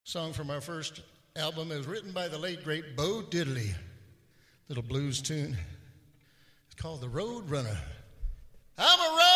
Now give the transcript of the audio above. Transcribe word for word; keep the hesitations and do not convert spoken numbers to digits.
Song from our first album. It was written by the late, great Bo Diddley. Little blues tune. It's called The Road Runner. I'm a road